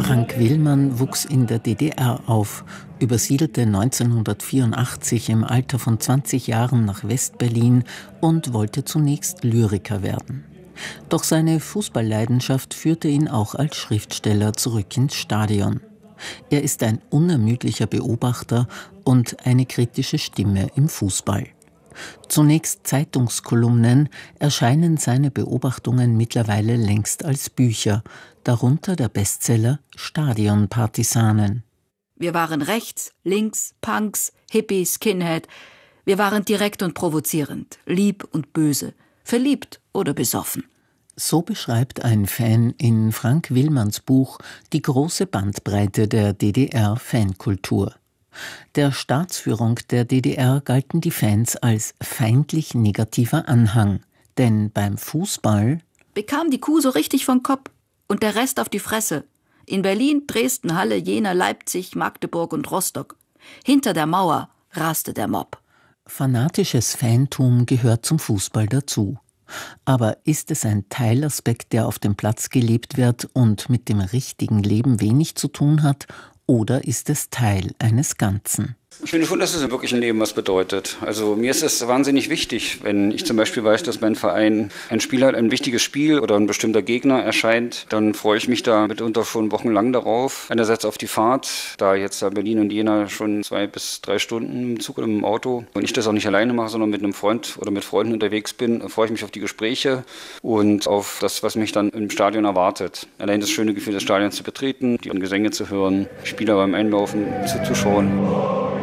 Frank Willmann wuchs in der DDR auf, übersiedelte 1984 im Alter von 20 Jahren nach West-Berlin und wollte zunächst Lyriker werden. Doch seine Fußballleidenschaft führte ihn auch als Schriftsteller zurück ins Stadion. Er ist ein unermüdlicher Beobachter und eine kritische Stimme im Fußball. Zunächst Zeitungskolumnen, erscheinen seine Beobachtungen mittlerweile längst als Bücher, darunter der Bestseller Stadionpartisanen. Wir waren rechts, links, Punks, Hippie, Skinhead. Wir waren direkt und provozierend, lieb und böse, verliebt oder besoffen. So beschreibt ein Fan in Frank Willmanns Buch die große Bandbreite der DDR-Fankultur. Der Staatsführung der DDR galten die Fans als feindlich negativer Anhang, denn beim Fußball bekam die Kuh so richtig vom Kopf und der Rest auf die Fresse. In Berlin, Dresden, Halle, Jena, Leipzig, Magdeburg und Rostock. Hinter der Mauer raste der Mob. Fanatisches Fantum gehört zum Fußball dazu. Aber ist es ein Teilaspekt, der auf dem Platz gelebt wird und mit dem richtigen Leben wenig zu tun hat, oder ist es Teil eines Ganzen? Ich finde schon, dass es im wirklichen Leben was bedeutet. Also mir ist es wahnsinnig wichtig, wenn ich zum Beispiel weiß, dass mein Verein ein Spiel hat, ein wichtiges Spiel oder ein bestimmter Gegner erscheint, dann freue ich mich da mitunter schon wochenlang darauf. Einerseits auf die Fahrt, da jetzt Berlin und Jena schon 2 bis 3 Stunden im Zug oder im Auto und ich das auch nicht alleine mache, sondern mit einem Freund oder mit Freunden unterwegs bin, freue ich mich auf die Gespräche und auf das, was mich dann im Stadion erwartet. Allein das schöne Gefühl, das Stadion zu betreten, die Gesänge zu hören, Spieler beim Einlaufen zuzuschauen.